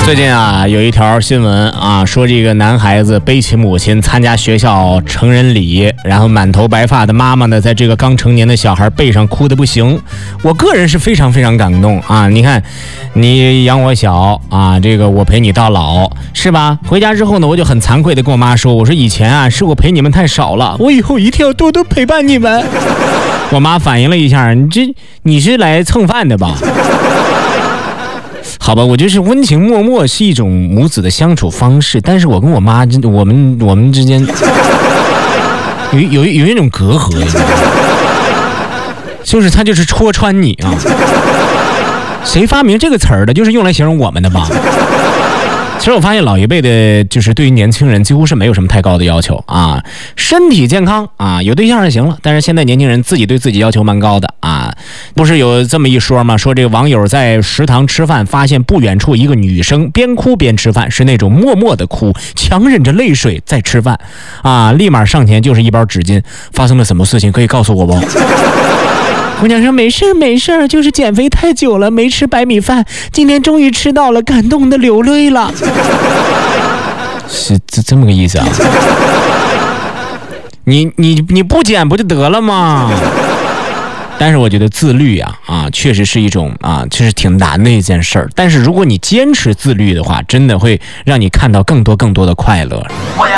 最近啊，有一条新闻啊，说这个男孩子背起母亲参加学校成人礼，然后满头白发的妈妈呢，在这个刚成年的小孩背上哭得不行。我个人是非常非常感动啊！你看，你养我小啊，这个我陪你到老，是吧？回家之后呢，我就很惭愧的跟我妈说，我说以前啊，是我陪你们太少了，我以后一定要多多陪伴你们。我妈反应了一下，你是来蹭饭的吧？好吧，我就是温情脉脉是一种母子的相处方式，但是我跟我妈，我们之间有一种隔阂，就是他就是戳穿你啊！谁发明这个词儿的？就是用来形容我们的吧？其实我发现老一辈的，就是对于年轻人几乎是没有什么太高的要求啊，身体健康啊，有对象就行了。但是现在年轻人自己对自己要求蛮高的啊，不是有这么一说吗？说这个网友在食堂吃饭，发现不远处一个女生边哭边吃饭，是那种默默的哭，强忍着泪水在吃饭啊，立马上前就是一包纸巾。发生了什么事情可以告诉我不？姑娘说没事，就是减肥太久了，没吃白米饭，今天终于吃到了，感动的流泪了。是这么个意思啊？你不减不就得了吗？但是我觉得自律啊，确实是一种啊，确实挺难的一件事儿。但是如果你坚持自律的话，真的会让你看到更多的快乐。 我要